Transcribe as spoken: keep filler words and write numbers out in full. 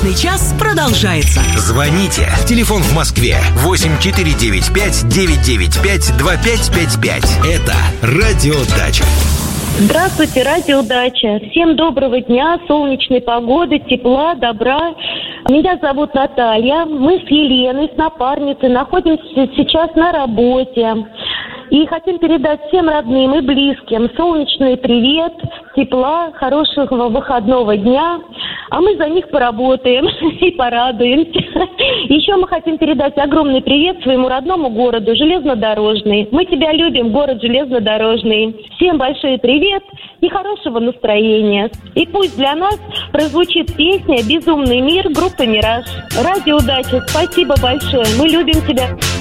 Солнечный час продолжается. Звоните. Телефон в Москве восемь четыре девять пять девять девять пять два пять пять пять. Это Радио Дача. Здравствуйте, Радио Дача. Всем доброго дня, солнечной погоды, тепла, добра. Меня зовут Наталья. Мы с Еленой, с напарницей, находимся сейчас на работе. И хотим передать всем родным и близким солнечный привет, тепла, хорошего выходного дня. А мы за них поработаем и порадуемся. Еще мы хотим передать огромный привет своему родному городу Железнодорожный. Мы тебя любим, город Железнодорожный. Всем большой привет и хорошего настроения. И пусть для нас прозвучит песня «Безумный мир» группы «Мираж». Радио Дача, спасибо большое. Мы любим тебя.